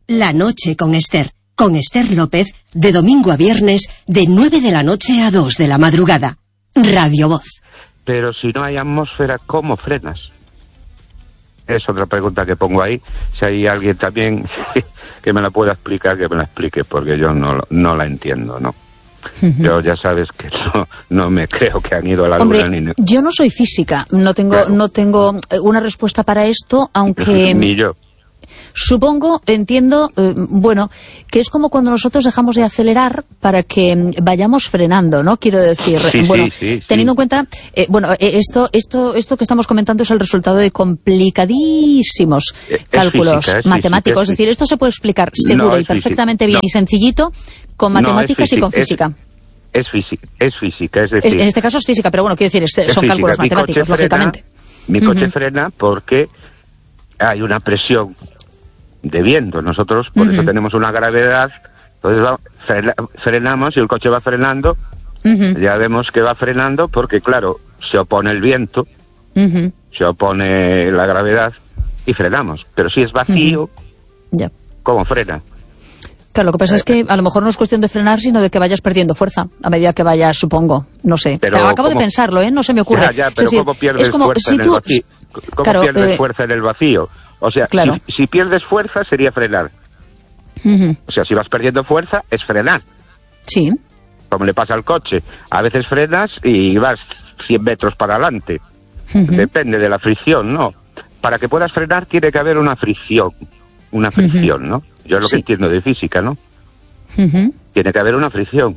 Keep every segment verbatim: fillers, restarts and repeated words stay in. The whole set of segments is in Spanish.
La noche con Esther. Con Esther López, de domingo a viernes, de nueve de la noche a dos de la madrugada. Radio Voz. Pero si no hay atmósfera, ¿cómo frenas? Es otra pregunta que pongo ahí. Si hay alguien también que me la pueda explicar, que me la explique, porque yo no, no la entiendo, ¿no? Yo ya sabes que no, no me creo que han ido a la Hombre, luna ni... yo no soy física, no tengo, Claro. no tengo una respuesta para esto, aunque... Ni yo. Supongo, entiendo, eh, bueno, que es como cuando nosotros dejamos de acelerar para que mm, vayamos frenando, ¿no? Quiero decir, Sí, bueno, sí, sí, teniendo sí. en cuenta, eh, bueno, eh, esto, esto, esto que estamos comentando es el resultado de complicadísimos Es cálculos física, es matemáticos. física, es decir, esto se puede explicar seguro No, y es perfectamente física, bien no. y sencillito con No, es matemáticas y con física, física. Es, es física, es física, es Es- decir... en este caso es física, pero bueno, quiero decir, es- es son física. cálculos Mi coche matemáticos, frena- lógicamente. Mi coche Ujú. frena porque hay una presión de viento. Nosotros, por Ujú. eso tenemos una gravedad. Entonces va- frena- frenamos y el coche va frenando. Ujú, Ya vemos que va frenando porque, claro, se opone el viento, ujú, se opone la gravedad y frenamos. Pero si es vacío, ya. ¿cómo frena? Claro, lo que pasa es que a lo mejor no es cuestión de frenar, sino de que vayas perdiendo fuerza a medida que vayas, supongo. No sé. Pero Acabo de ¿cómo? pensarlo, ¿eh? No se me ocurre. Ya, ya, Es pero decir, ¿cómo pierdes es como fuerza si en tú... el vacío? ¿Cómo Claro, pierdes eh, fuerza en el vacío? O sea, Claro. si, si pierdes fuerza sería frenar. Ujú, O sea, si vas perdiendo fuerza es frenar. sí. Como le pasa al coche. A veces frenas y vas cien metros para adelante. Ujú, Depende de la fricción, ¿no? Para que puedas frenar tiene que haber una fricción. Una fricción, ¿no? Yo es lo Sí. que entiendo de física, ¿no? ujú, Tiene que haber una fricción.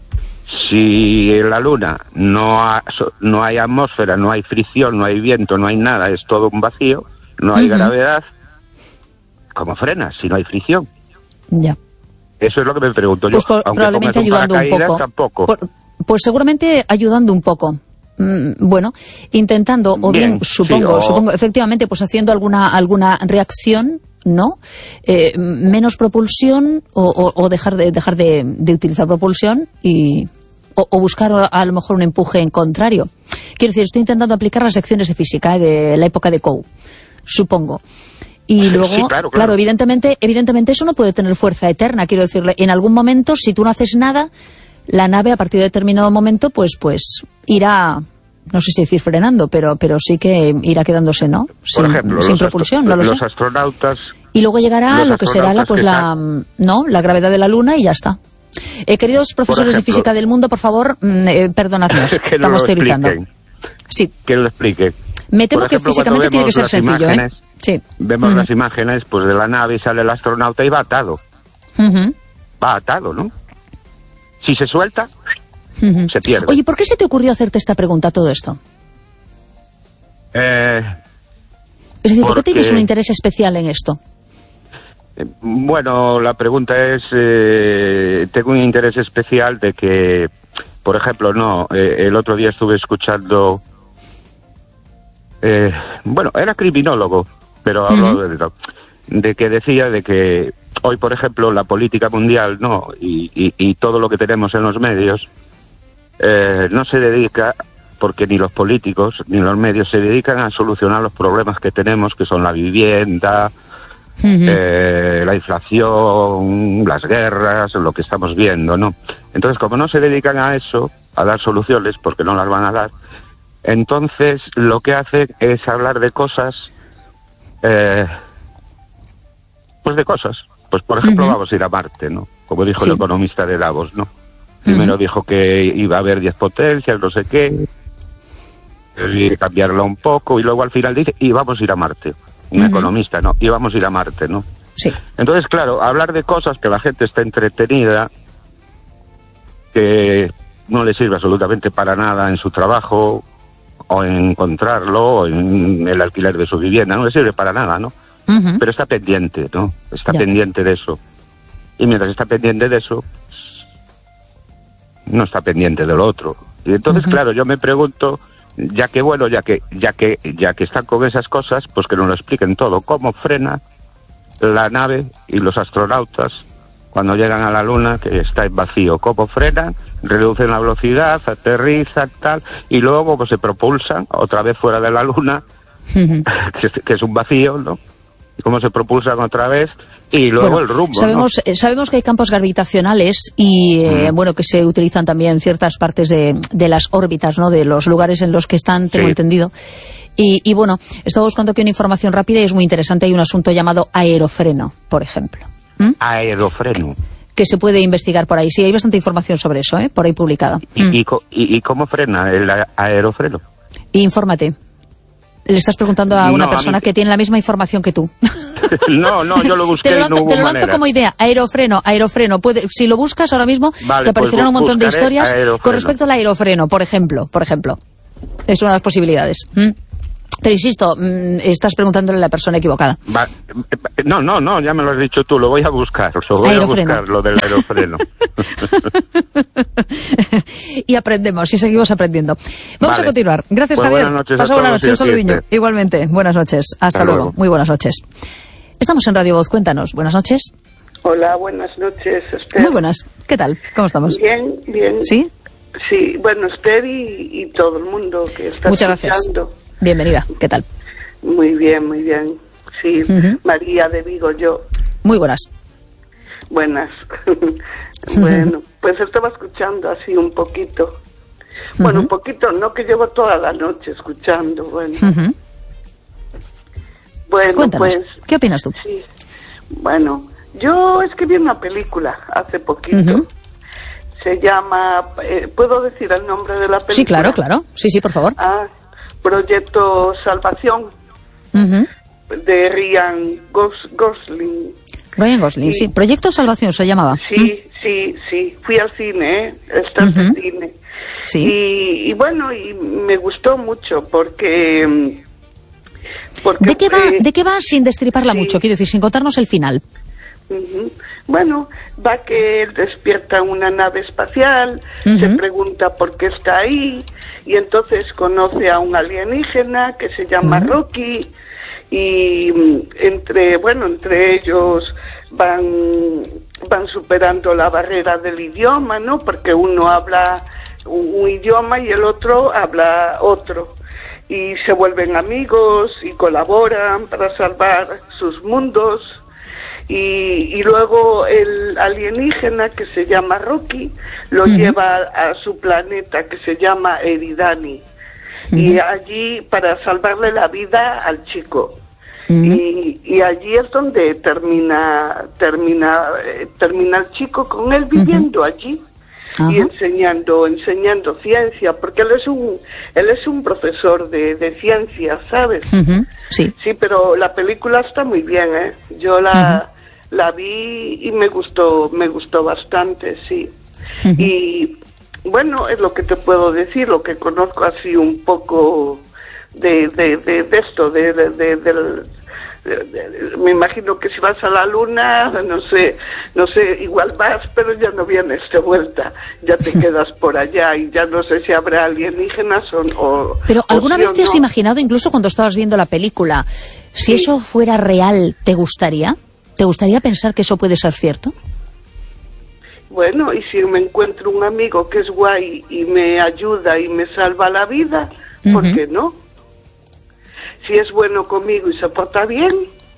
Si en la Luna no, ha- so- no hay atmósfera, no hay fricción, no hay viento, no hay nada, es todo un vacío, no hay Ujú. gravedad, ¿cómo frenas si no hay fricción? ya. Eso es lo que me pregunto yo. Pues por- Aunque probablemente pongas un ayudando un paracaídas, poco. tampoco. Por- pues seguramente ayudando un poco. Mm, Bueno, intentando, o bien, Bien, supongo, sí, o- supongo, efectivamente, pues haciendo alguna alguna reacción, ¿no? Eh, menos propulsión o, o- o dejar de dejar de, de utilizar propulsión y o, o buscar a, a lo mejor un empuje en contrario. Quiero decir, estoy intentando aplicar las lecciones de física, ¿eh? De la época de Coe, supongo. Y Sí, luego, sí, claro, claro. evidentemente, evidentemente eso no puede tener fuerza eterna. Quiero decirle, en algún momento, si tú no haces nada, la nave a partir de determinado momento, pues, pues irá, no sé si decir frenando, pero, pero sí que irá quedándose, ¿no? Sin, Por ejemplo, sin los, propulsión, astro- no lo los sé. astronautas... Y luego llegará los lo que será la, astronautas pues que la, están- no, la gravedad de la Luna y ya está. Eh, queridos profesores de ejemplo- física del mundo, por favor, mm, eh, perdonadnos, que no estamos lo teorizando. expliquen, Sí, que lo explique. me temo Por que ejemplo, físicamente cuando tiene que vemos ser las sencillo, imágenes, ¿eh? Sí. Vemos Ujú. las imágenes pues de la nave y sale el astronauta y va atado. Ujú, Va atado, ¿no? Si se suelta, ujú. se pierde. Oye, ¿por qué se te ocurrió hacerte esta pregunta, todo esto? Eh, Es decir, ¿por qué Porque- tienes un interés especial en esto? eh, bueno, la pregunta es, eh, tengo un interés especial de que, por ejemplo, no, eh, el otro día estuve escuchando, eh, bueno, era criminólogo, pero habló Ujú. de, de que decía de que hoy, por ejemplo, la política mundial, no, y, y, y todo lo que tenemos en los medios, eh, no se dedica, porque ni los políticos ni los medios se dedican a solucionar los problemas que tenemos, que son la vivienda, Ujú. eh, la inflación, las guerras, lo que estamos viendo, ¿no? Entonces, como no se dedican a eso, a dar soluciones, porque no las van a dar, entonces lo que hacen es hablar de cosas, eh, pues de cosas. Pues, por ejemplo, Ujú. vamos a ir a Marte, ¿no? Como dijo Sí. el economista de Davos, ¿no? Primero dijo que iba a haber diez potencias, no sé qué, y cambiarlo un poco, y luego al final dice, y vamos a ir a Marte. Un Ujú. economista, ¿no? Y vamos a ir a Marte, ¿no? Sí. Entonces, claro, hablar de cosas que la gente está entretenida, que no le sirve absolutamente para nada en su trabajo, o en encontrarlo, o en el alquiler de su vivienda, no le sirve para nada, ¿no? Ujú. Pero está pendiente, ¿no? Está Ya. pendiente de eso. Y mientras está pendiente de eso, pues, no está pendiente de lo otro. Y entonces, Ujú. claro, yo me pregunto, ya que bueno, ya que, ya que, ya que están con esas cosas, pues que nos lo expliquen todo. ¿Cómo frena la nave y los astronautas cuando llegan a la Luna, que está en vacío? ¿Cómo frenan? Reducen la velocidad, aterrizan, tal, y luego pues se propulsan otra vez fuera de la Luna, Ujú. que es, que es un vacío, ¿no? cómo se propulsan otra vez y luego bueno, el rumbo. Sabemos, ¿no? sabemos que hay campos gravitacionales y eh, mm. bueno, que se utilizan también ciertas partes de, de las órbitas, ¿no? De los lugares en los que están, tengo sí. entendido. Y, y bueno, estaba buscando aquí una información rápida y es muy interesante. Hay un asunto llamado aerofreno, por ejemplo. ¿Mm? Aerofreno. Que se puede investigar por ahí. Sí, hay bastante información sobre eso, ¿eh? Por ahí publicada. ¿Y, mm. y, y, y cómo frena el aerofreno? Infórmate. Le estás preguntando a una no, persona a mí... que tiene la misma información que tú. No, no, yo lo busqué te lo lanzo, y no hubo te lo lanzo manera. como idea. Aerofreno, aerofreno. Puede, si lo buscas ahora mismo, vale, te aparecerán pues un montón de historias aerofreno. Con respecto al aerofreno, por ejemplo. Por ejemplo. Es una de las posibilidades. ¿Mm? Pero insisto, estás preguntándole a la persona equivocada. Va, no, no, no, ya me lo has dicho tú, lo voy a buscar, lo voy aerofreno. a buscar, lo del aerofreno. Y aprendemos, y seguimos aprendiendo. Vamos vale. a continuar. Gracias, pues Javier. Buenas noches. Pasa buena noche, un saludiño. Igualmente, buenas noches. Hasta, Hasta luego. luego. Muy buenas noches. Estamos en Radio Voz, cuéntanos. Buenas noches. Hola, buenas noches, Esther. Muy buenas. ¿Qué tal? ¿Cómo estamos? Bien, bien. ¿Sí? Sí, bueno, Esther y, y todo el mundo que está Muchas escuchando. Gracias. Bienvenida, ¿qué tal? Muy bien, muy bien. Sí, uh-huh. María de Vigo, yo. Muy buenas. Buenas. Bueno, uh-huh. pues estaba escuchando así un poquito. Bueno, uh-huh. un poquito, no que llevo toda la noche escuchando, bueno. Uh-huh. Bueno, Cuéntanos, pues... ¿qué opinas tú? Sí, bueno, yo escribí una película hace poquito. Uh-huh. Se llama... Eh, ¿Puedo decir el nombre de la película? Sí, claro, claro. Sí, sí, por favor. Ah, Proyecto Salvación, uh-huh. de Ryan Gos- Gosling. Ryan Gosling, y, sí. Proyecto Salvación se llamaba. Sí, ¿Mm? sí, sí. Fui al cine, ¿eh? Está uh-huh. en cine. Sí. Y, y bueno, y me gustó mucho porque... porque ¿De qué va, eh, ¿de qué va sin destriparla sí. mucho? Quiero decir, sin contarnos el final. Uh-huh. Bueno, va que él despierta una nave espacial, uh-huh. se pregunta por qué está ahí, y entonces conoce a un alienígena que se llama uh-huh. Rocky, y entre, bueno, entre ellos van, van superando la barrera del idioma, ¿no? Porque uno habla un, un idioma y el otro habla otro. Y se vuelven amigos y colaboran para salvar sus mundos. Y, y luego el alienígena que se llama Rocky lo uh-huh. lleva a, a su planeta que se llama Eridani uh-huh. y allí para salvarle la vida al chico uh-huh. y, y allí es donde termina termina eh, termina el chico con él viviendo uh-huh. allí uh-huh. y enseñando enseñando ciencia porque él es un él es un profesor de, de ciencia, ¿sabes? Uh-huh. Sí. Sí, pero la película está muy bien, ¿eh? Yo la uh-huh. la vi y me gustó, me gustó bastante, sí. Uh-huh. Y bueno, es lo que te puedo decir, lo que conozco así un poco de de, de, de esto, de, de, de, de, de, de me imagino que si vas a la luna, no sé, no sé, igual vas, pero ya no vienes de vuelta, ya te quedas por allá y ya no sé si habrá alienígenas o... o pero ¿alguna o vez si te has no. imaginado, incluso cuando estabas viendo la película, si sí. eso fuera real, ¿te gustaría? ¿Te gustaría pensar que eso puede ser cierto? Bueno, y si me encuentro un amigo que es guay y me ayuda y me salva la vida, ¿por uh-huh. qué no? Si es bueno conmigo y se porta bien.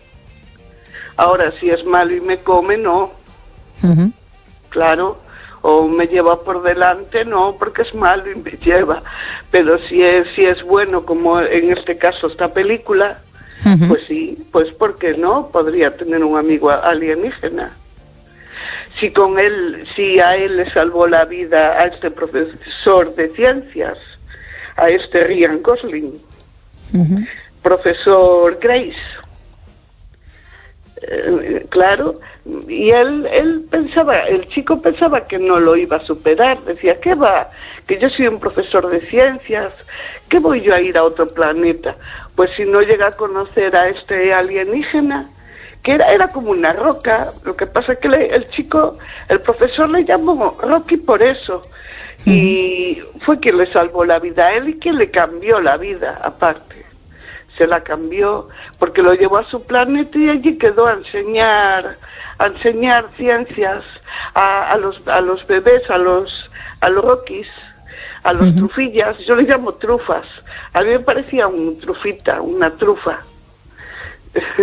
Ahora, si es malo y me come, no. Uh-huh. Claro. O me lleva por delante, no, porque es malo y me lleva. Pero si es, si es bueno, como en este caso esta película... Uh-huh. Pues sí, pues ¿por qué no? Podría tener un amigo alienígena. Si con él, si a él le salvó la vida a este profesor de ciencias, a este Ryan Gosling, uh-huh. profesor Grace, eh, claro, y él, él pensaba, el chico pensaba que no lo iba a superar, decía, ¿qué va? Que yo soy un profesor de ciencias, ¿qué voy yo a ir a otro planeta? Pues si no llega a conocer a este alienígena, que era, era como una roca, lo que pasa es que le, el chico, el profesor le llamó Rocky por eso, uh-huh. y fue quien le salvó la vida a él y quien le cambió la vida, aparte, se la cambió, porque lo llevó a su planeta y allí quedó a enseñar, a enseñar ciencias a, a los, a los bebés, a los, a los Rockies, a los uh-huh. trufillas, yo les llamo trufas, a mí me parecía un trufita, una trufa.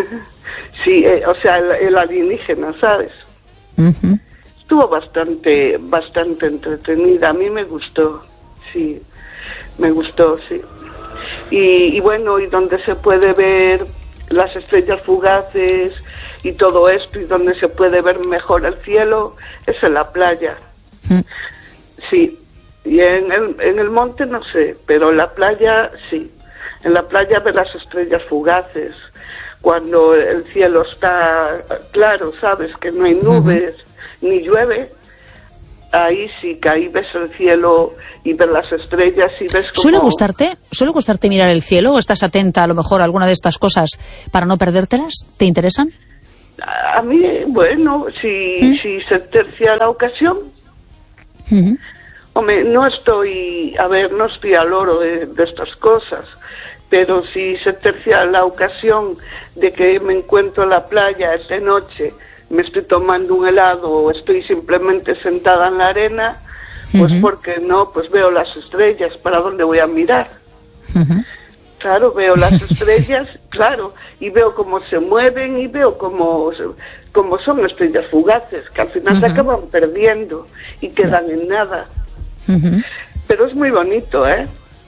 Sí, eh, o sea, el, el alienígena, ¿sabes? Uh-huh. Estuvo bastante, bastante entretenida. A mí me gustó, sí, me gustó, sí. Y, y bueno, y donde se puede ver las estrellas fugaces y todo esto, y donde se puede ver mejor el cielo, es en la playa. Uh-huh. Sí, y en el, en el monte no sé, pero en la playa sí. En la playa ves las estrellas fugaces, cuando el cielo está claro, ¿sabes? Que no hay nubes, uh-huh. ni llueve. Ahí sí, que ahí ves el cielo y ves las estrellas y ves como... ¿Suele gustarte? ¿Suele gustarte mirar el cielo? ¿O estás atenta a lo mejor a alguna de estas cosas para no perdértelas? ¿Te interesan? A mí, bueno, si, ¿Mm? si se tercia la ocasión... Uh-huh. Hombre, no estoy, a ver, no estoy al oro de, de estas cosas, pero si se tercia la ocasión de que me encuentro en la playa esta noche, me estoy tomando un helado o estoy simplemente sentada en la arena, pues uh-huh. ¿por qué no? Pues veo las estrellas, ¿para dónde voy a mirar? Uh-huh. Claro, veo las estrellas, claro, y veo cómo se mueven y veo cómo, cómo son estrellas fugaces, que al final uh-huh. se acaban perdiendo y quedan en nada. Uh-huh. Pero es muy bonito, ¿eh?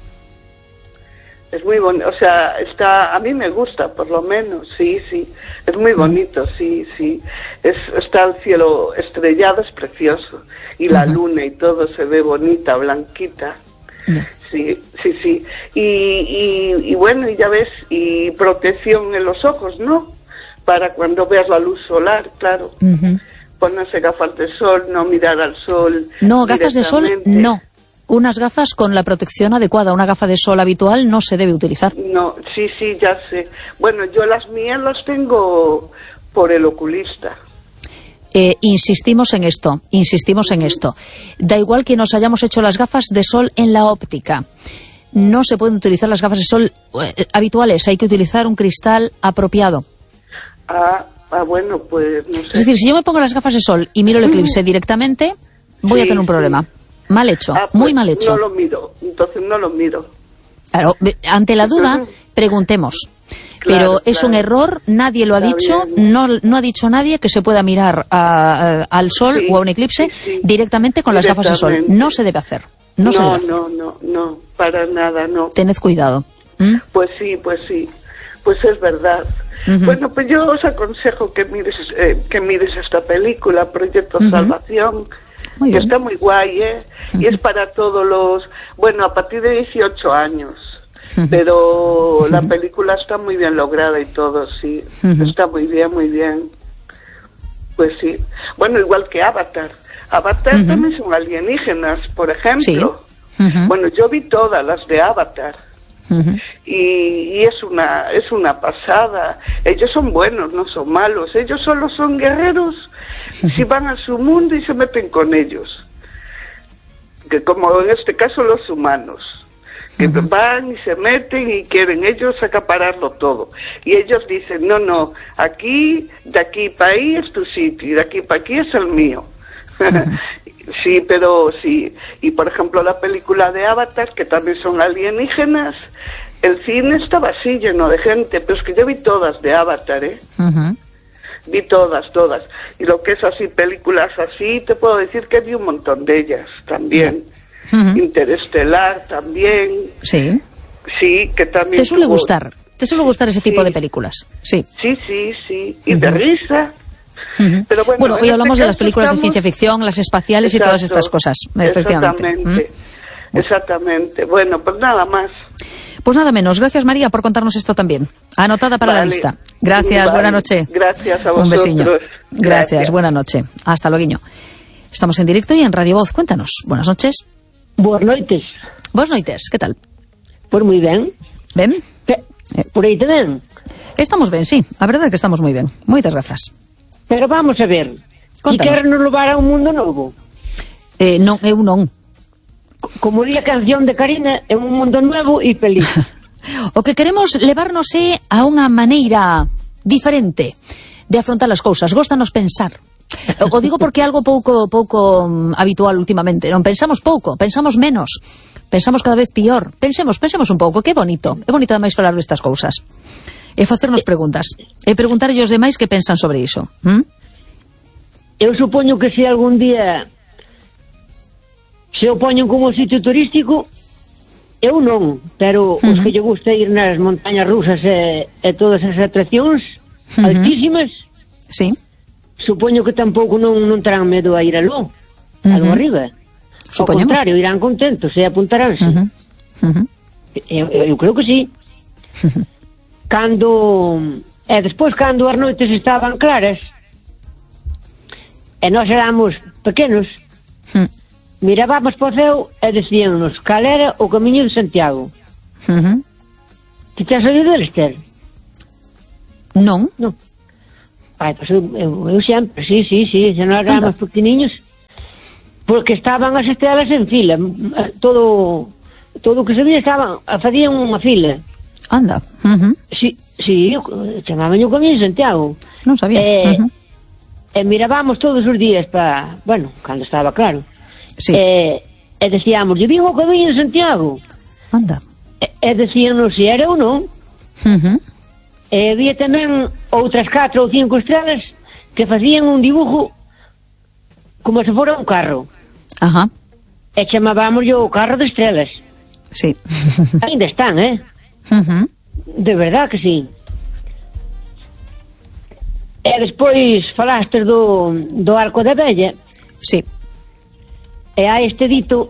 Es muy bonito, o sea, está, a mí me gusta, por lo menos, sí, sí, es muy bonito, sí, sí, es, está el cielo estrellado, es precioso, y la uh-huh. luna y todo se ve bonita, blanquita, uh-huh. sí, sí, sí, y, y, y bueno, y ya ves, y protección en los ojos, ¿no? Para cuando veas la luz solar, claro, uh-huh. ponerse gafas de sol, no mirar al sol. No, gafas de sol, no. Unas gafas con la protección adecuada. Una gafa de sol habitual no se debe utilizar. No, sí, sí, ya sé. Bueno, yo las mías las tengo por el oculista. Eh, insistimos en esto, insistimos uh-huh. en esto. Da igual que nos hayamos hecho las gafas de sol en la óptica. No se pueden utilizar las gafas de sol eh, habituales. Hay que utilizar un cristal apropiado. Ah, ah, bueno, pues no sé. Es decir, si yo me pongo las gafas de sol y miro el eclipse uh-huh. directamente, voy sí, a tener un problema. Sí. Mal hecho, ah, pues muy mal hecho. No lo miro, entonces no lo miro. Claro, ante la duda, preguntemos. Claro, pero es claro. un error, nadie lo ha Está dicho, no, no ha dicho nadie que se pueda mirar a, a, al sol sí, o a un eclipse sí, sí. directamente con las gafas de sol. No se debe hacer. No, no, se debe hacer. no, no, no, para nada, no. Tened cuidado. ¿Mm? Pues sí, pues sí, pues es verdad. Uh-huh. Bueno, pues yo os aconsejo que mires, eh, que mires esta película, Proyecto uh-huh. Salvación. Muy que está muy guay, ¿eh? Uh-huh. Y es para todos los... Bueno, a partir de dieciocho años. Uh-huh. Pero uh-huh. la película está muy bien lograda y todo, sí. Uh-huh. Está muy bien, muy bien. Pues sí. Bueno, igual que Avatar. Avatar uh-huh. también son alienígenas, por ejemplo. Sí. Uh-huh. Bueno, yo vi todas las de Avatar. Uh-huh. Y, y es una es una pasada. Ellos son buenos, no son malos. Ellos solo son guerreros uh-huh. si van a su mundo y se meten con ellos, que como en este caso los humanos, que uh-huh. van y se meten y quieren ellos acapararlo todo, y ellos dicen no, no, aquí, de aquí para ahí es tu sitio y de aquí para aquí es el mío. Uh-huh. Sí, pero sí. Y por ejemplo la película de Avatar, que también son alienígenas, el cine estaba así lleno de gente, pero es que yo vi todas de Avatar, ¿eh? Uh-huh. Vi todas, todas. Y lo que es así, películas así, te puedo decir que vi un montón de ellas también. Uh-huh. Interestelar también. Sí. Sí, que también... ¿Te suele tuvo... gustar? ¿Te suele gustar ese tipo sí. de películas? Sí. Sí, sí, sí. Y uh-huh. de risa... Uh-huh. Pero bueno, bueno hoy hablamos este de las películas estamos... de ciencia ficción, las espaciales Exacto, y todas estas cosas, efectivamente. Exactamente, ¿Mm? exactamente. Bueno, pues nada más. Pues nada menos. Gracias, María, por contarnos esto también. Anotada para vale. la lista. Gracias, vale. buena noche. Gracias a vosotros. Un besiño. Gracias, Gracias. buena noche. Hasta luego. Estamos en directo y en Radio Voz. Cuéntanos. Buenas noches. Buenas noites. Buenas noites, ¿qué tal? Pues muy ben. Ben? Que, por aí tamén? Estamos ben, sí. A verdade é que estamos moi ben. Moitas grazas. Pero vamos a ver, si queres nos levar a un mundo novo. Eh, non, eu non. Como di a canción de Karina, é un mundo novo e feliz. O que queremos levarnos é a unha maneira diferente de afrontar as cousas. Góstanos pensar. O digo porque é algo pouco pouco um, habitual últimamente. Non pensamos pouco, pensamos menos. Pensamos cada vez pior. Pensemos, pensemos un pouco, que bonito. É bonito ademais falar destas cousas. E facernos preguntas. E preguntarlle aos demais que pensan sobre iso. ¿Mm? Eu supoño que se algún día se o poñen como sitio turístico, eu non, pero uh-huh. os que lle gusta ir nas montañas rusas e, e todas as atraccións uh-huh. altísimas, sí. supoño que tampouco non, non terán medo a ir aló, uh-huh. aló arriba. Ao contrario, irán contentos e apuntaránse. Uh-huh. Uh-huh. Eu, eu creo que sí. Uh-huh. Cando... E despois, cando as noites estaban claras e nós éramos pequenos, uh-huh. mirábamos para o ceo e decíanos cal era o camiño de Santiago. Uh-huh. Ti tens oído del, Esther? Non. Non. Ai, pues eu, eu, eu sempre, sí, sí, sí, xa nós éramos pequeniños, porque estaban as estrelas en fila, todo todo o que se vía estaban, facían unha fila. Anda. Uh-huh. Sí, sí, chamaban o camiño de Santiago. Non sabía. Eh, uh-huh. E mirábamos todos os días para, bueno, cando estaba claro. Sí. E, e decíamos, lle vin o camiño de Santiago. Anda. E, e decíanos se era ou non. Uh-huh. E había tamén outras catro ou cinco estrelas que facían un dibujo como se fora un carro. Ajá. E chamábamos o carro de estrelas. Sí. Ainda están, eh? Uh-huh. De verdad que sí. E despois falaste do, do Arco da Vella. Sí. E hai este dito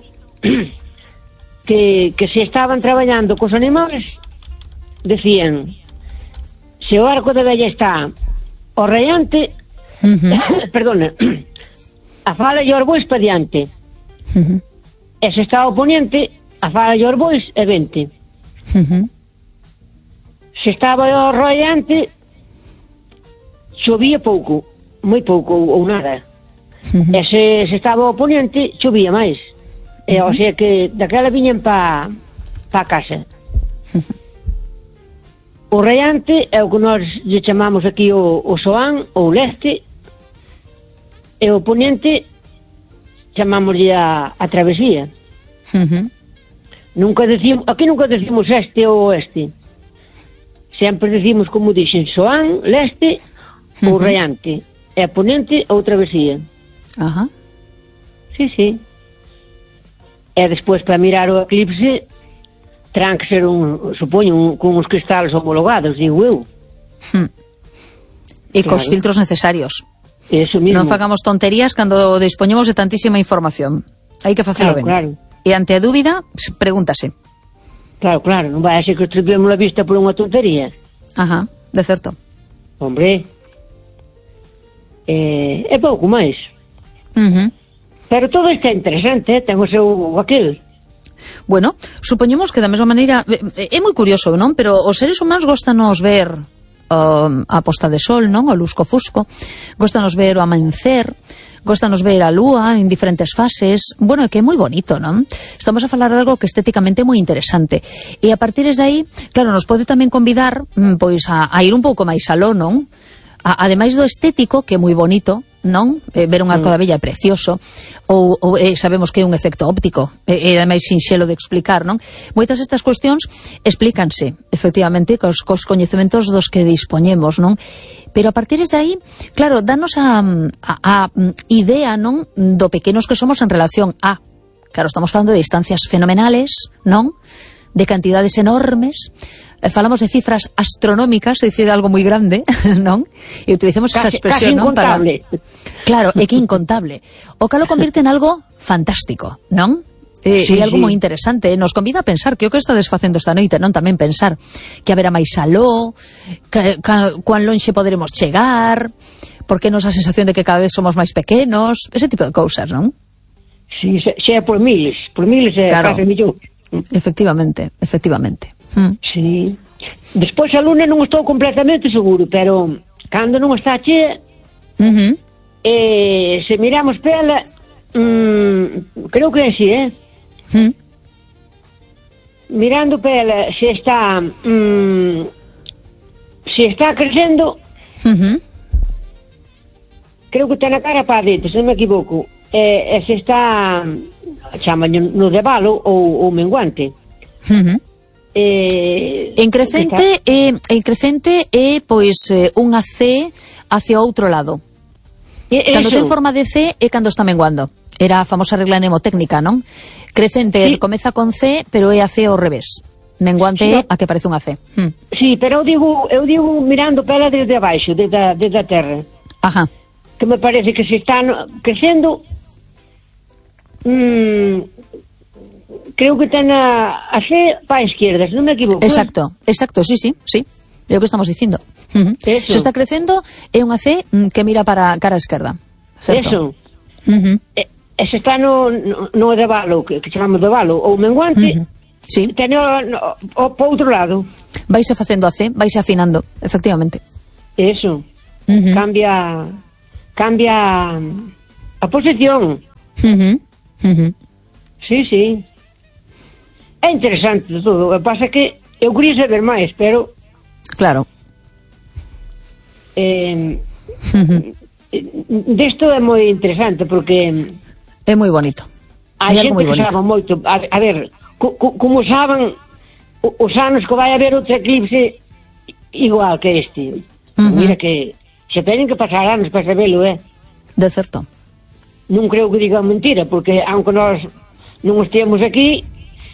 que, que se estaban traballando cos animales, decían, se o Arco da Vella está o raiante, uh-huh. perdona, a fala e os bois pa diante. Uh-huh. E se está o poniente, a fala e os bois e vente. Uh-huh. Se estaba o raiante, chovía pouco, moi pouco ou nada. Uh-huh. E se, se estaba o poniente, chovía máis. E, uh-huh. O sea que daquela viñan pa, pa casa. Uh-huh. O raiante é o que nós lle chamamos aquí o, o soán ou leste, e o poniente chamámoslle a, a travesía. Uh-huh. Nunca decimos, aquí nunca decimos este ou oeste. Sempre decimos, como dixen, soán, leste ou uh-huh. raiante, e ponente ou travesía. Ajá. Sí, sí. E despois para mirar o eclipse terán que ser un, supoño, un, con uns cristales homologados, digo eu. Hmm. E claro. Cos filtros necesarios. Eso mismo. Non fagamos tonterías cando dispoñemos de tantísima información. Hai que facelo claro, ben. Claro. E ante a dúbida, pregúntase. Claro, claro, non vai a ser que estripemos a vista por unha tontería. Ajá, de certo. Hombre, eh, é pouco máis. Uh-huh. Pero todo isto é interesante, eh? Ten o seu aquel. Bueno, supoñemos que da mesma maneira é moi curioso, non? Pero os seres humanos gostanos ver um, a posta de sol, non? O lusco-fusco, gostanos ver o amencer, gostanos ver a lúa en diferentes fases. Bueno, é que é moi bonito, non? Estamos a falar de algo que estéticamente é moi interesante. E a partir de aí, claro, nos pode tamén convidar pois a, a ir un pouco máis aló, non? A, ademais do estético, que é moi bonito, non? Eh, ver un arco mm. da Vella é precioso, ou, ou eh, sabemos que é un efecto óptico, e eh, ademais sinxelo de explicar, non? Moitas destas cuestións explícanse, efectivamente, cos, cos coñecementos dos que dispoñemos, non? Pero a partir de aí, claro, danos a, a, a idea, non? Do pequenos que somos en relación a, claro, estamos falando de distancias fenomenales, non? De cantidades enormes, eh, falamos de cifras astronómicas, é dicir, algo moi grande, non? E utilizamos casi, esa expresión, non? Para... Claro, é que incontable. O cal o convirte en algo fantástico, non? É sí, algo sí. moi interesante. Nos convida a pensar que o que estades facendo esta noite, non? Tamén pensar que haberá máis aló, que, que, cuán lonxe poderemos chegar, porque nos a sensación de que cada vez somos máis pequenos, ese tipo de cousas, non? Sí, xa por miles, por miles e claro. Case millón. Efectivamente, efectivamente. Mm. Sí. Despois a luna non estou completamente seguro, pero cando non está chea, uh-huh. eh, se miramos pela, mm, creo que é así, eh? Mm. Mirando pela, se está, mm, se está crecendo, uh-huh. creo que ten a cara para dentro, se non me equivoco, e, e se está, chama no de valo ou, ou menguante. Uh-huh. Eh, en crecente é, en crecente é pois eh, unha C hacia outro lado. E, cando ten forma de C é cando está menguando. Era a famosa regla mnemotécnica, non? Crecente sí. comeza con C, pero é a C ao revés. Menguante sí, é a que parece unha C. Hmm. Sí, pero eu digo, eu digo mirando para desde abaixo, desde a, desde a terra. Ajá. Que me parece que se está crecendo. Mmm, creo que ten a, a C para a izquierda, se non me equivoco. Exacto, exacto, sí, sí, sí. É o que estamos dicindo. Uh -huh. Se está crecendo é unha C que mira para a cara esquerda. Certo? Eso. Uh -huh. E, e se está no, no, no de valo, que, que chamamos de valo, ou menguante, uh -huh. sí. ten o, no, o po outro lado. Vaise facendo a C, vaise afinando, efectivamente. Eso. Uh -huh. Cambia cambia a posición. Uh -huh. Uh -huh. Sí, sí. É interesante todo. O que pasa é que eu queria saber máis, pero... Claro. Eh, uh -huh. Desto é moi interesante, porque... É moi bonito. A é xente que sabe moito... A, a ver, co, co, como saben os anos que vai haber outro eclipse igual que este. Uh -huh. Mira que se teñen que pasar anos para sabelo, eh? De certo. Non creo que diga mentira, porque aunque nós non estiamos aquí...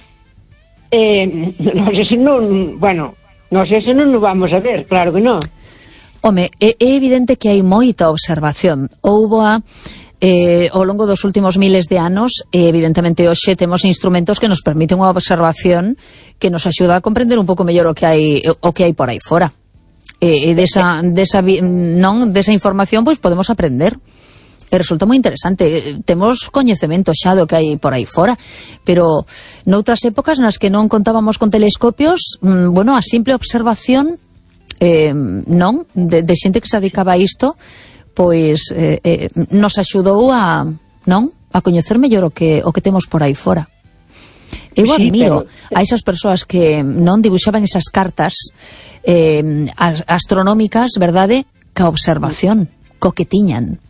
Eh, nós ese non, bueno, nós ese non nos vamos a ver, claro que non. Home, é, é evidente que hai moita observación. Houbo a, eh, ao longo dos últimos miles de anos, e evidentemente hoxe temos instrumentos que nos permiten unha observación que nos axuda a comprender un pouco mellor o que hai o que hai por aí fora. E, e desa, desa, non, desa información pois podemos aprender. E resulta moi interesante. Temos coñecemento xa do que hai por aí fora, pero noutras épocas nas que non contábamos con telescopios, mmm, bueno, a simple observación eh, non, de, de xente que se dedicaba a isto, pois eh, eh, nos axudou a, non, a coñecer mellor o que, o que temos por aí fora. Eu sí, admiro pero... a esas persoas que non dibuixaban esas cartas eh, astronómicas, verdade, ca observación, co que tiñan.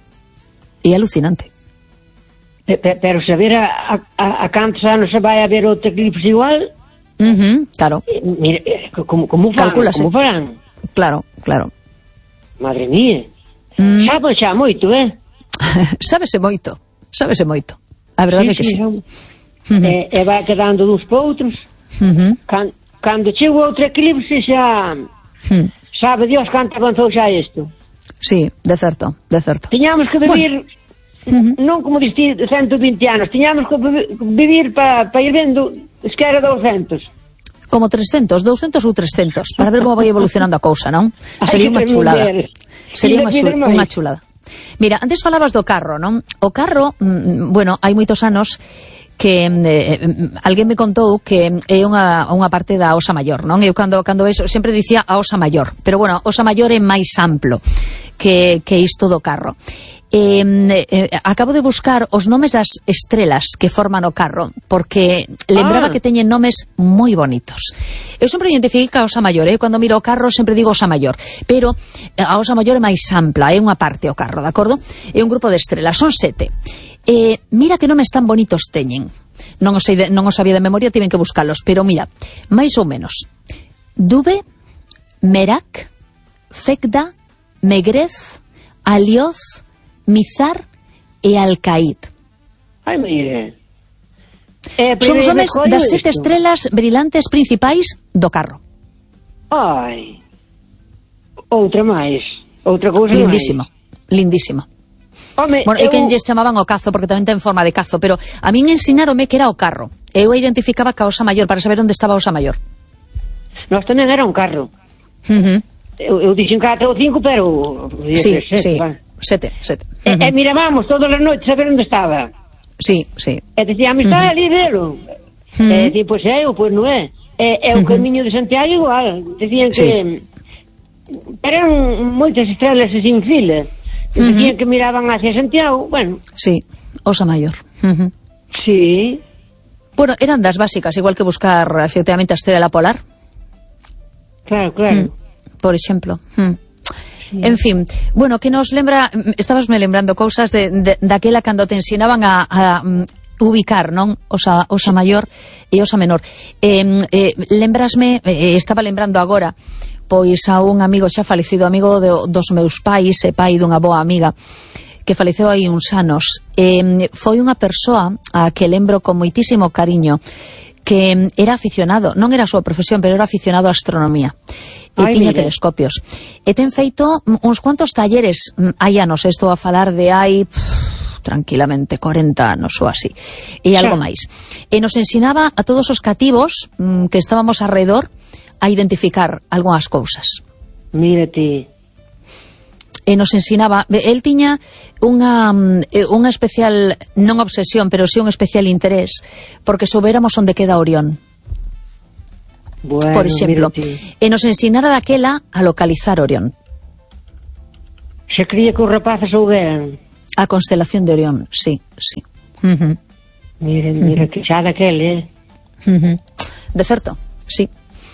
É alucinante. Pero, pero saber a, a, a cantos anos se vai a ver outro eclipse igual... Uh -huh, claro. Eh, mira, eh, como, como fan, como farán? Claro, claro. Madre mía. Mm. Sabe xa moito, eh? Sábese moito, sábese moito. A verdade sí, é que sí. sí. Uh -huh. E, e vai quedando duns para outros. Uh -huh. Can, cando chego outro eclipse xa... Uh -huh. Sabe Dios canto avanzou xa isto. Sí, de certo, de certo. Tiñamos que vivir, bueno, non como diste ciento vinte anos, tiñamos que vivir para pa ir vendo es que era doscientos. Como trescentos, doscientos ou trescentos, para ver como vai evolucionando a cousa, non? Sería unha chulada. Sería unha chulada, unha chulada. Mira, antes falabas do carro, non? O carro, mmm, bueno, hai moitos anos que eh, alguén me contou que é unha, unha parte da Osa Maior, non? Eu cando, cando eso, sempre dicía a Osa Maior, pero bueno, Osa Maior é máis amplo que, que isto do carro. Eh, eh, acabo de buscar os nomes das estrelas que forman o carro, porque lembraba ah. que teñen nomes moi bonitos. Eu sempre identifico a Osa Maior, eh? Cando miro o carro sempre digo Osa Maior, pero a Osa Maior é máis ampla, é unha parte o carro, de acordo? É un grupo de estrelas, son sete. Eh, mira que nomes tan bonitos teñen. Non os, de, non os sabía de memoria, tiven que buscalos, pero mira, máis ou menos. Dube, Merak, Fekda, Megrez, Alioz, Mizar e Alcaid. Ai, mire. Eh, Son os nomes das sete esto. estrelas brillantes principais do carro. Ai. Outra máis. Outra cousa máis. Lindísimo, lindísimo. Home, bueno, eu... é que lles chamaban o cazo porque tamén ten forma de cazo, pero a min ensinaronme que era o carro. Eu identificaba ca Osa Maior para saber onde estaba a Osa Maior. Nós tamén era un carro. Uh -huh. Eu, eu dixen catro ou cinco, pero... Sí, sete, sí, va. sete, sete. Uh -huh. E, e mirábamos todas as noites a ver onde estaba. Sí, sí. E dicíamos, está uh -huh. ali, velo. Uh -huh. E di, pois é, ou pois non é. E, e o uh -huh. camiño de Santiago igual. Dicían que... Sí. Eran moitas estrelas sin fila. Uh -huh. Dicían que miraban hacia Santiago, bueno. Sí, Osa Maior. Uh -huh. Sí. Bueno, eran das básicas, igual que buscar efectivamente a estrela polar. Claro, claro. Mm, por exemplo. Mm. Sí. En fin, bueno, que nos lembra, estabas me lembrando cousas de, de, daquela cando te ensinaban a, a ubicar, non? Osa, osa maior e osa menor. Eh, eh, lembrasme, eh, estaba lembrando agora, pois a un amigo xa falecido, amigo de, dos meus pais e pai dunha boa amiga, que faleceu hai uns anos. Eh, foi unha persoa a que lembro con moitísimo cariño, que era aficionado, non era a súa profesión, pero era aficionado á astronomía. E Ay, tiña mire. telescopios. E ten feito uns cuantos talleres, hai anos, estou a falar de hai... Pff, tranquilamente corenta anos ou así, e algo máis. E nos ensinaba a todos os cativos mmm, que estábamos alrededor a identificar algunhas cousas. Mírate. E nos ensinaba, el tiña unha, unha especial, non obsesión, pero sí un especial interés, porque soubéramos onde queda Orión. Bueno, por exemplo, mírate. E nos ensinara daquela a localizar Orión. Se cría que os rapaces souberan. A constelación de Orión, sí, sí. Uh-huh. Mira, mira, uh-huh. que xa daquel, eh? Uh-huh. De certo, sí.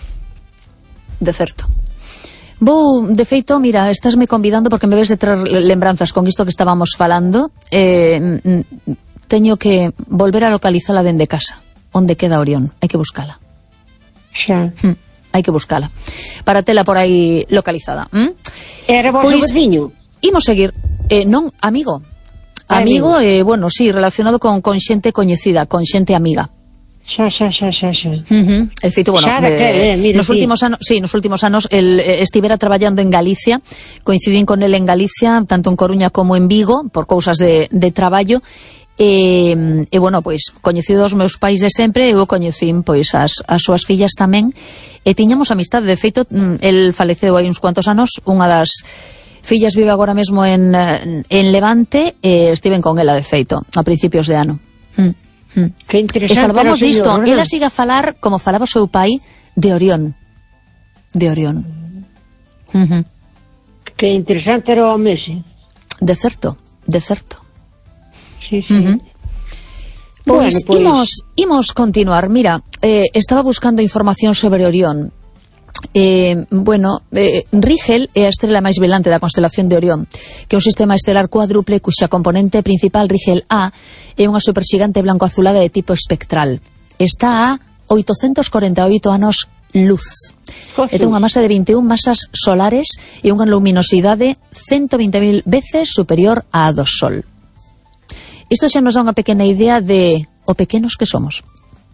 De certo. Vou, de feito, mira, estásme convidando porque me ves de traer lembranzas con isto que estábamos falando. Eh, teño que volver a localizala dende casa. Onde queda Orión? Hai que buscala. Xa. Uh, hai que buscala. Para tela por aí localizada. ¿Mm? Era vos pois, veciño? Imos seguir. Eh, non, amigo. Amigo, eh, bueno, sí, relacionado con, con xente coñecida, con xente amiga. Xa, xa, xa, xa, xa. Uh-huh. De feito, bueno, xa, eh, eh, mire, nos sí. últimos anos, sí, nos últimos anos el eh, estivera traballando en Galicia, coincidín con el en Galicia, tanto en Coruña como en Vigo, por cousas de, de traballo, e, e bueno, pois, coñecido os meus pais de sempre, eu coñecín, pois, as, as súas fillas tamén, e tiñamos amistade, de feito, el faleceu hai uns cuantos anos, unha das fillas vive agora mesmo en, en Levante, e estiven con ela, de feito, a principios de ano. Mm, mm. Que interesante. E falamos disto, ela siga a falar, como falaba o seu pai, de Orión. De Orión. Uh-huh. Que interesante era o Messi. De certo, de certo. Sí, sí. Uh-huh. Pois, bueno, pues... imos, imos continuar. Mira, eh, estaba buscando información sobre Orión. Eh, bueno, eh, Rigel é a estrela máis brilante da constelación de Orión, que é un sistema estelar cuádruple cuxa componente principal, Rigel A, é unha superxigante blanco-azulada de tipo espectral. Está a oitocentos corenta e oito anos luz. E ten unha masa de vinte e un masas solares e unha luminosidade ciento vinte mil veces superior á do Sol. Isto xa nos dá unha pequena idea de o pequenos que somos.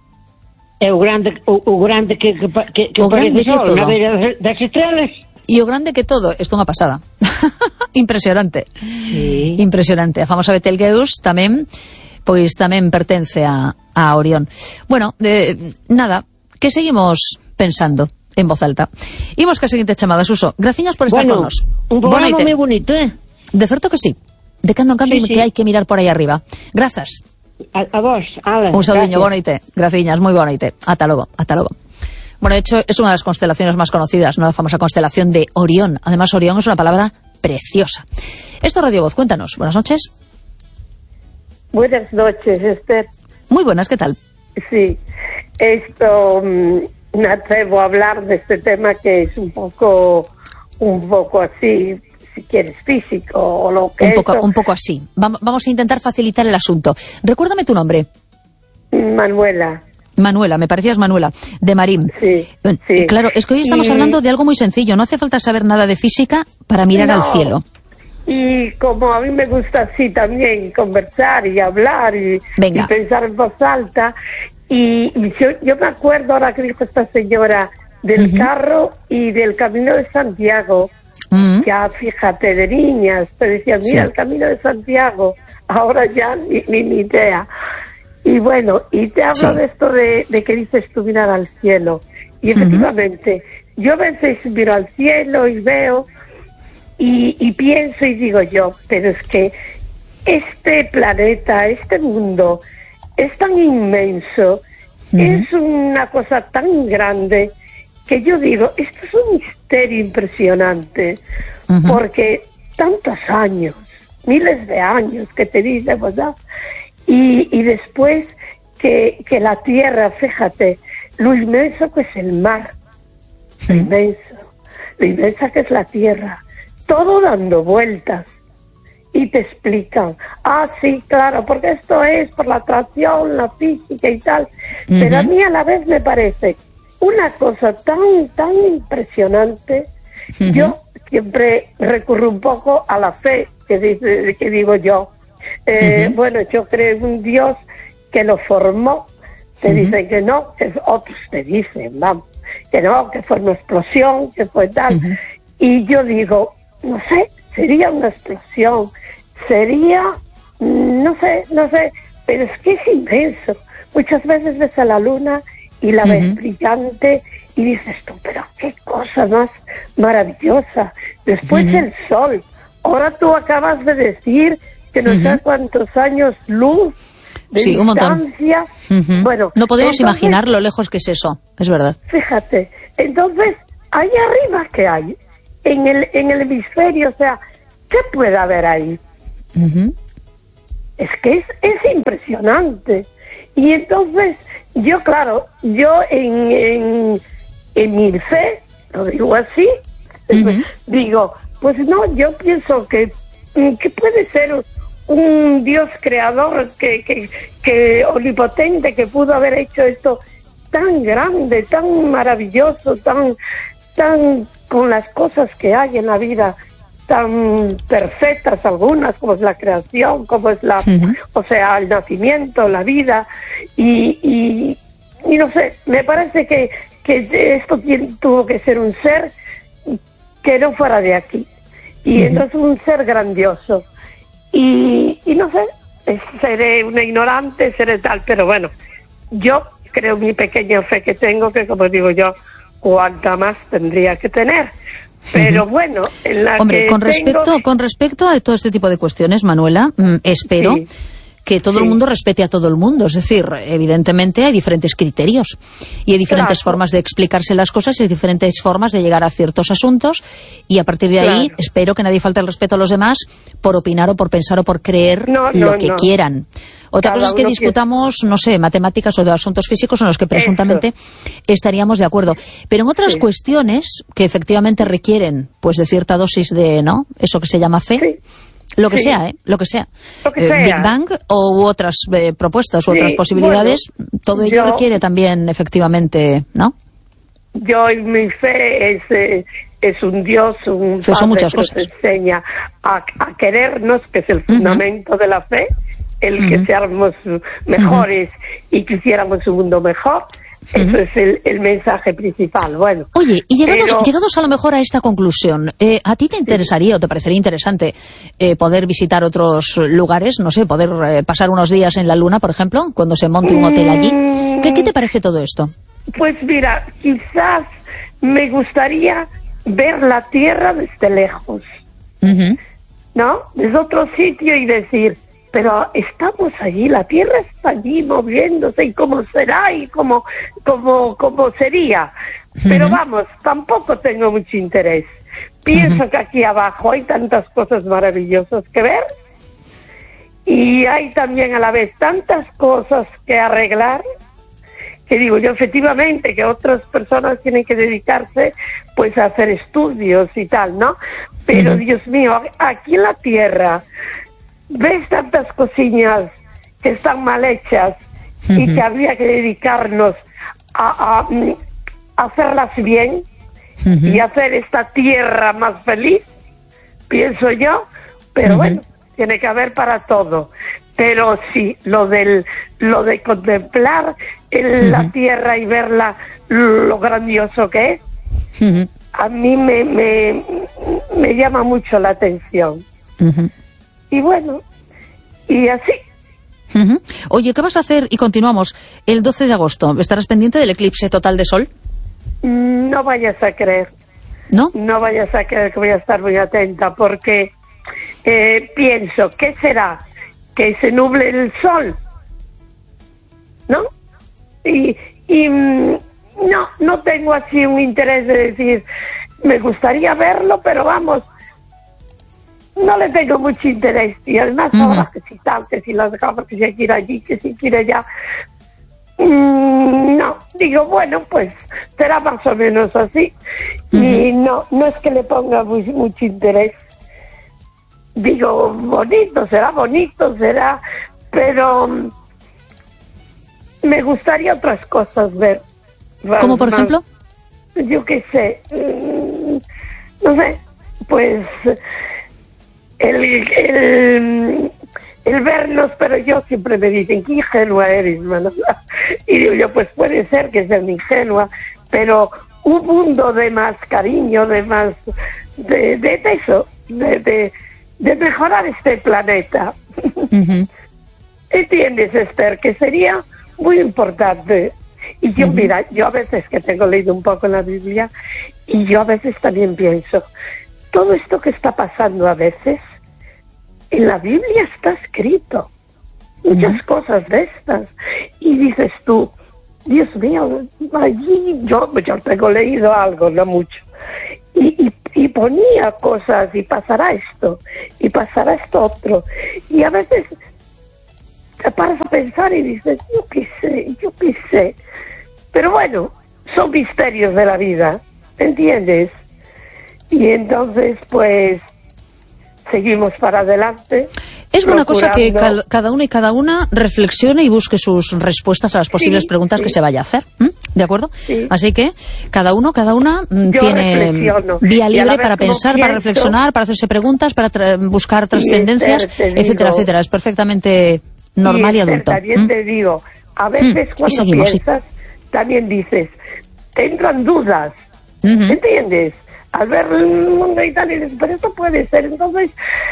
É o grande, o, o grande que, que, que, que o grande que sol, todo. Na beira das estrelas. E o grande que todo, isto é unha pasada. Impresionante. Sí. Impresionante. A famosa Betelgeuse tamén, pois tamén pertence a, a Orión. Bueno, eh, nada, que seguimos pensando en voz alta. Imos que a seguinte chamada, Suso. Graciñas por estar bueno, con nos. Un programa moi bonito, eh? De certo que sí. De cando en cando sí, que sí. hai que mirar por aí arriba. Grazas. A, a vos, a ver, un saudiño, boa noite, graciñas, moi boa noite, ata logo, ata logo. Bueno, de hecho, es una de las constelaciones más conocidas, ¿no? La famosa constelación de Orión. Además, Orión es una palabra preciosa. Esto es Radio Voz, cuéntanos, buenas noches. Buenas noches, Esther. Muy buenas, ¿qué tal? Sí, esto, mmm, me atrevo a hablar de este tema que es un poco, un poco así, si quieres, físico o lo que un poco, eso. Un poco así. Vamos a intentar facilitar el asunto. Recuérdame tu nombre. Manuela. Manuela, me parecías Manuela, de Marín. Sí, sí. Claro, es que hoy estamos y... hablando de algo muy sencillo. No hace falta saber nada de física para mirar no. al cielo. Y como a mí me gusta así también conversar y hablar y, y pensar en voz alta, y, y yo, yo me acuerdo ahora que dijo esta señora del uh-huh. carro y del Camino de Santiago. Uh-huh. Ya fíjate, de niñas te decían, mira, sí. el Camino de Santiago, ahora ya ni, ni, ni idea. Y bueno, y te hablo sí. de esto de, de que dices tú mirar al cielo, y efectivamente uh-huh. yo a veces miro al cielo y veo y, y pienso y digo yo, pero es que este planeta, este mundo es tan inmenso, uh-huh. es una cosa tan grande que yo digo, esto es un misterio impresionante, uh-huh. porque tantos años, miles de años que te dicen, ¿verdad? Y, y después que, que la Tierra, fíjate, lo inmenso que es el mar, lo uh-huh. inmenso, lo inmensa que es la Tierra, todo dando vueltas, y te explican, ah, sí, claro, porque esto es por la atracción, la física y tal, uh-huh. pero a mí a la vez me parece una cosa tan, tan impresionante. Uh-huh. Yo siempre recurro un poco a la fe, que, dice, que digo yo, eh, uh-huh. bueno, yo creo en un Dios que lo formó, te uh-huh. dicen que no, que otros te dicen, vamos, que no, que fue una explosión, que fue tal, uh-huh. y yo digo, no sé, sería una explosión, sería, no sé, no sé, pero es que es inmenso. Muchas veces ves a la luna y la uh-huh. ves brillante y dices tú, pero qué cosa más maravillosa. Después uh-huh. el sol. Ahora tú acabas de decir que no uh-huh. sé cuántos años luz de sí, distancia. Un montón. Uh-huh. Bueno, no podemos entonces, imaginar lo lejos que es eso, es verdad. Fíjate, entonces, ahí arriba, ¿qué hay? En el, en el hemisferio, o sea, ¿qué puede haber ahí? Uh-huh. Es que es, es impresionante. Y entonces, yo, claro, yo en, en, en mi fe, lo digo así, uh-huh. digo, pues no, yo pienso que, que puede ser un Dios creador, que, que, que omnipotente, que pudo haber hecho esto tan grande, tan maravilloso, tan, tan con las cosas que hay en la vida, tan perfectas algunas, como es la creación, como es la, uh-huh. o sea, el nacimiento, la vida, y, y, y no sé, me parece que, que esto tiene, tuvo que ser un ser que no fuera de aquí, y uh-huh. entonces un ser grandioso, y, y no sé, seré una ignorante, seré tal, pero bueno, yo creo mi pequeña fe que tengo, que como digo yo, cuánta más tendría que tener. Pero uh-huh. bueno, en la Hombre, que con respecto, tengo... con respecto a todo este tipo de cuestiones, Manuela, mmm, espero sí. que todo sí. el mundo respete a todo el mundo. Es decir, evidentemente hay diferentes criterios y hay diferentes claro. formas de explicarse las cosas y hay diferentes formas de llegar a ciertos asuntos, y a partir de ahí claro. espero que nadie falte el respeto a los demás por opinar o por pensar o por creer no, no, lo que no. quieran. Otra Cada cosa es que discutamos, quiere... no sé, matemáticas o de asuntos físicos en los que presuntamente Eso. estaríamos de acuerdo. Pero en otras sí. cuestiones que efectivamente requieren pues de cierta dosis de, ¿no? Eso que se llama fe. Sí. Lo que sí. sea, ¿eh? Lo que sea. Lo que eh, sea. Big Bang o u otras eh, propuestas u sí. otras posibilidades, bueno, todo ello yo... requiere también efectivamente, ¿no? Yo en mi fe es... Eh... es un Dios, un Fe Padre muchas que cosas. nos enseña a, a querernos, que es el fundamento uh-huh. de la fe, el uh-huh. que seamos mejores uh-huh. y que hiciéramos un mundo mejor. Uh-huh. Eso es el, el mensaje principal. Bueno. Oye, y llegados, pero... llegados a lo mejor a esta conclusión, eh, ¿a ti te interesaría sí. o te parecería interesante eh, poder visitar otros lugares? No sé, poder eh, pasar unos días en la Luna, por ejemplo, cuando se monte un hotel allí. Mm... ¿Qué, ¿Qué te parece todo esto? Pues mira, quizás me gustaría ver la Tierra desde lejos, uh-huh. ¿no? Desde otro sitio y decir, pero estamos allí, la Tierra está allí moviéndose, y cómo será y cómo, cómo, cómo sería. Uh-huh. Pero vamos, tampoco tengo mucho interés. Pienso uh-huh. que aquí abajo hay tantas cosas maravillosas que ver, y hay también a la vez tantas cosas que arreglar, que digo yo efectivamente que otras personas tienen que dedicarse pues a hacer estudios y tal, ¿no? Pero uh-huh. Dios mío, aquí en la Tierra ves tantas cosillas que están mal hechas uh-huh. y que habría que dedicarnos a, a, a hacerlas bien uh-huh. y hacer esta Tierra más feliz, pienso yo, pero uh-huh. bueno, tiene que haber para todo. Pero sí, lo del lo de contemplar el, uh-huh. la Tierra y verla, lo grandioso que es, uh-huh. a mí me, me, me llama mucho la atención. Uh-huh. Y bueno, y así. Uh-huh. Oye, ¿qué vas a hacer? Y continuamos. El doce de agosto, ¿estarás pendiente del eclipse total de sol? No vayas a creer. ¿No? No vayas a creer que voy a estar muy atenta, porque eh, pienso, ¿qué será? Que se nuble el sol, ¿no? Y, y no, no tengo así un interés de decir, me gustaría verlo, pero vamos, no le tengo mucho interés. Y además uh-huh. ahora que si tal, que si las gafas, que si hay que ir allí, que si quiere allá, mm, no, digo, bueno, pues será más o menos así. Uh-huh. Y no, no es que le ponga muy, mucho interés. digo, bonito, será bonito, será, pero me gustaría otras cosas ver. ¿Cómo por más, ejemplo? Yo qué sé, no sé, pues el, el, el vernos, pero yo siempre me dicen, qué ingenua eres, mano. Y digo yo, pues puede ser que sea ingenua, pero un mundo de más cariño, de más, de, de, de eso, de, de, de mejorar este planeta. Uh-huh. ¿Entiendes, Esther? Que sería muy importante. Y yo, uh-huh. mira, yo a veces que tengo leído un poco en la Biblia, y yo a veces también pienso, todo esto que está pasando a veces, en la Biblia está escrito, muchas uh-huh. cosas de estas, y dices tú, Dios mío, allí yo, yo tengo leído algo, no mucho, y, y, y ponía cosas, y pasará esto, y pasará esto otro, y a veces te paras a pensar y dices, yo qué sé, yo qué sé, pero bueno, son misterios de la vida, ¿entiendes? Y entonces, pues, seguimos para adelante. Es una cosa que cal, cada uno y cada una reflexione y busque sus respuestas a las posibles sí, preguntas sí. que se vaya a hacer. ¿Mm? ¿De acuerdo? Sí. Así que cada uno, cada una Yo tiene vía libre para pensar, pienso, para reflexionar, para hacerse preguntas, para tra- buscar trascendencias, Esther, etcétera, digo, etcétera. Es perfectamente normal y, y adulto. También ¿Mm? te digo, a veces ¿Mm? cuando seguimos, piensas, sí. también dices, te entran dudas, uh-huh. ¿entiendes? Al ver el mundo y tal, y dices, pero esto puede ser. Entonces,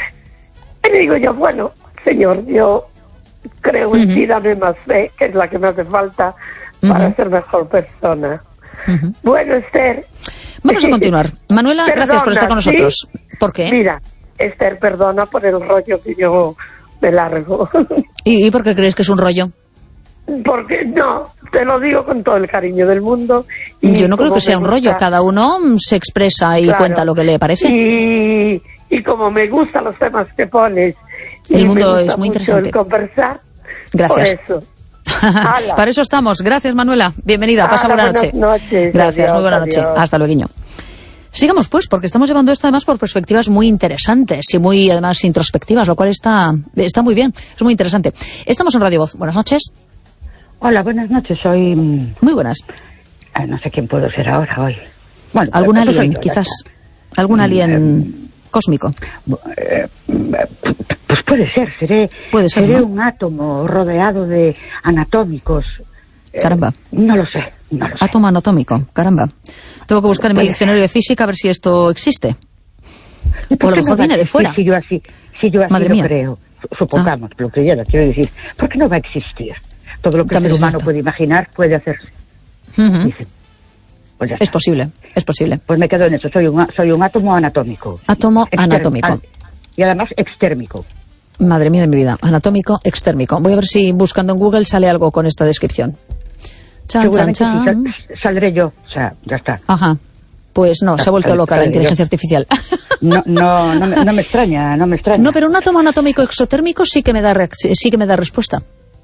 le digo yo, bueno, Señor, yo creo uh-huh. en ti, dame más fe, que es la que me hace falta uh-huh. para ser mejor persona. Uh-huh. Bueno, Esther. Vamos a continuar. Manuela, perdona, gracias por estar con nosotros. ¿Sí? ¿Por qué? Mira, Esther, perdona por el rollo que yo me largo. ¿Y, ¿Y por qué crees que es un rollo? Porque no, te lo digo con todo el cariño del mundo. Y yo no creo que sea un rollo, cada uno se expresa y claro, cuenta lo que le parece. Y, y como me gustan los temas que pones, el y mundo me gusta es muy mucho interesante. El conversar, gracias. Por eso. Para eso estamos. Gracias, Manuela. Bienvenida. Pasa buena noche. Noches, gracias, adiós, muy buena adiós. noche. Hasta luego. Sigamos pues, porque estamos llevando esto además por perspectivas muy interesantes y muy además introspectivas, lo cual está, está muy bien, es muy interesante. Estamos en Radio Voz. Buenas noches. Hola, buenas noches, soy... Muy buenas. Ah, no sé quién puedo ser ahora, hoy. Bueno, algún alien, soy yo, quizás. Algún alien eh, cósmico. Eh, pues puede ser, seré, puede ser, seré ¿no? un átomo rodeado de anatómicos. Caramba. Eh, no lo sé, no lo sé. Átomo anatómico, caramba. Tengo que buscar en mi diccionario de física a ver si esto existe. O a lo mejor no viene de fuera. Si yo así, si yo así Madre lo mía. creo, supongamos, ah. lo creyera, quiero decir, ¿por qué no va a existir? Todo lo que el ser humano puede imaginar puede hacerse. Uh-huh. Dice, pues es posible, es posible. Pues me quedo en eso, soy un, soy un átomo anatómico. Átomo Exterm- anatómico. Al, y además extérmico. Madre mía de mi vida, anatómico, extérmico. Voy a ver si buscando en Google sale algo con esta descripción. Chan, Seguramente chan, chan. Sí, sal, saldré yo, o sea, ya está. Ajá. Pues no, se ha vuelto sal, loca sal, la inteligencia yo. artificial. No, no, no, me, no me extraña, no me extraña. No, pero un átomo anatómico exotérmico sí que me da reacc- sí que me da respuesta.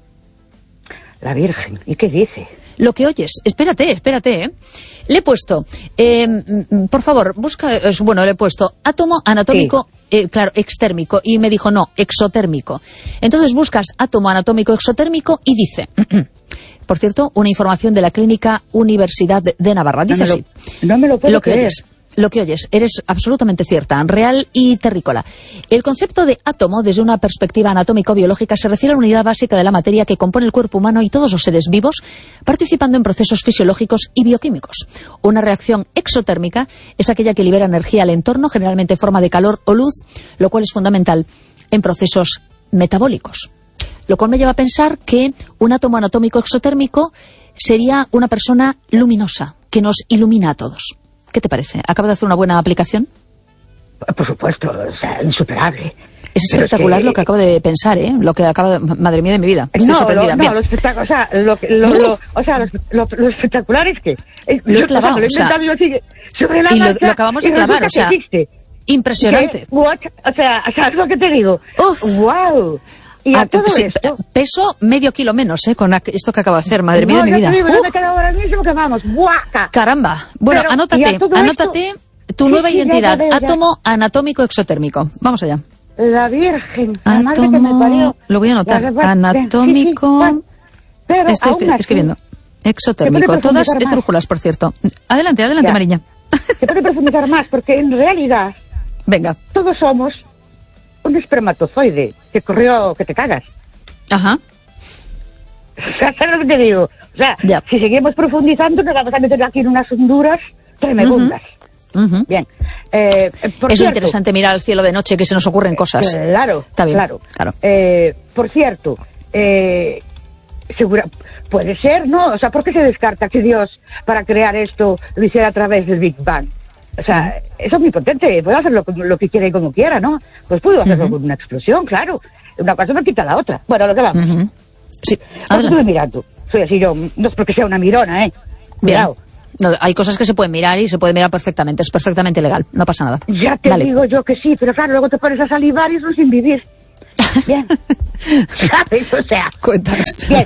La Virgen, ¿y qué dice? Lo que oyes, espérate, espérate, ¿eh? Le he puesto, eh, por favor, busca, eh, bueno, le he puesto átomo anatómico, sí. eh, claro, extérmico, y me dijo no, exotérmico. Entonces buscas átomo anatómico exotérmico y dice, por cierto, una información de la Clínica Universidad de Navarra, dice no así. Lo, no me lo puedo lo que creer. oyes. Lo que oyes, eres absolutamente cierta, real y terrícola. El concepto de átomo, desde una perspectiva anatómico-biológica, se refiere a la unidad básica de la materia que compone el cuerpo humano y todos los seres vivos, participando en procesos fisiológicos y bioquímicos. Una reacción exotérmica es aquella que libera energía al entorno, generalmente en forma de calor o luz, lo cual es fundamental en procesos metabólicos. Lo cual me lleva a pensar que un átomo anatómico exotérmico sería una persona luminosa, que nos ilumina a todos. ¿Qué te parece? ¿Acaba de hacer una buena aplicación? Por supuesto, o sea, insuperable. Es espectacular es que... lo que acabo de pensar, ¿eh? Lo que acaba de... Madre mía de mi vida. Estoy no, sorprendida. Lo, no, lo espectacular, o sea, lo, lo, lo, o sea, lo, lo, lo espectacular es que... Lo he clavado, o sea, lo he o sea, sobre la y marcha, lo, lo acabamos de clavar, o sea, impresionante. Que, what, o sea, ¿sabes lo que te digo? Uf. Wow. Y a, a todo sí, esto... Peso medio kilo menos, ¿eh? Con esto que acabo de hacer, madre mía no, de mi vida. Digo, yo me quedo ahora mismo que vamos, guaca. Caramba. Bueno, Pero, anótate, anótate esto... tu sí, nueva sí, identidad, ya, ya, ya. átomo anatómico exotérmico. Vamos allá. La Virgen, la Átomo, madre que me parió. Lo voy a anotar. Anatómico. Sí, sí, pero Estoy aún así, escribiendo. Exotérmico. Todas estrújulas, por cierto. Adelante, adelante, ya. Mariña. Se puede profundizar más, porque en realidad... Venga. Todos somos un espermatozoide que corrió que te cagas. Ajá. ¿Sabes lo que te digo? O sea, ya. Si seguimos profundizando, nos vamos a meter aquí en unas honduras tremendas. Uh-huh. Uh-huh. Bien. Eh, por es cierto, interesante mirar al cielo de noche, que se nos ocurren cosas. Claro, Está bien, claro. claro. Eh, por cierto, eh, segura, puede ser, ¿no? O sea, ¿por qué se descarta que Dios, para crear esto, lo hiciera a través del Big Bang? O sea, uh-huh. Eso es muy potente, puede hacerlo lo que quiera y como quiera, ¿no? Pues pudo hacerlo uh-huh. con una explosión, claro. Una cosa no quita la otra. Bueno, lo que vamos. Uh-huh. Sí, pues estuve mirando. Soy así yo, no es porque sea una mirona, ¿eh? Cuidado. No, hay cosas que se pueden mirar y se puede mirar perfectamente, es perfectamente legal, no pasa nada. Ya te Dale. digo yo que sí, pero claro, luego te pones a salivar y eso sin vivir. Bien. ¿Sabes? O sea... Cuéntanos. Bien.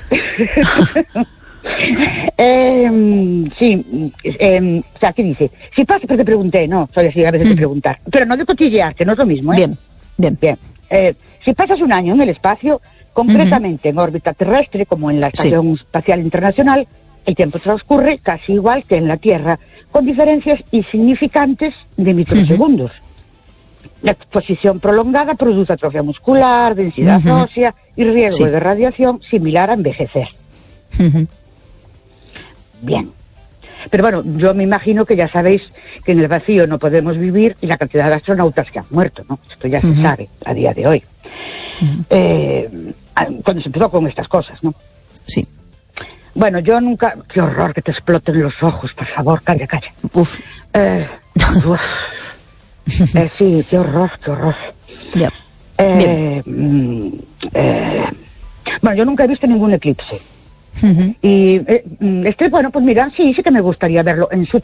eh, sí, eh, o sea, ¿qué dice? Si pasa, pero te pregunté, no, soy así a veces mm. de preguntar, pero no de cotillear, que no es lo mismo, ¿eh? Bien, bien. Bien. Eh, si pasas un año en el espacio, concretamente uh-huh. en órbita terrestre, como en la Estación sí. Espacial Internacional, el tiempo transcurre casi igual que en la Tierra, con diferencias insignificantes de microsegundos. Uh-huh. La exposición prolongada produce atrofia muscular, densidad uh-huh. ósea y riesgo sí. de radiación similar a envejecer. Uh-huh. Bien. Pero bueno, yo me imagino que ya sabéis que en el vacío no podemos vivir y la cantidad de astronautas que han muerto, ¿no? Esto ya uh-huh. se sabe a día de hoy. Uh-huh. Eh, cuando se empezó con estas cosas, ¿no? Sí. Bueno, yo nunca... Qué horror que te exploten los ojos, por favor, calla, calla. Uf. Eh, uf. eh, sí, qué horror, qué horror. Ya. Eh, mm, eh, bueno, yo nunca he visto ningún eclipse. Uh-huh. Y eh, este, bueno, pues mira, sí, sí que me gustaría verlo en su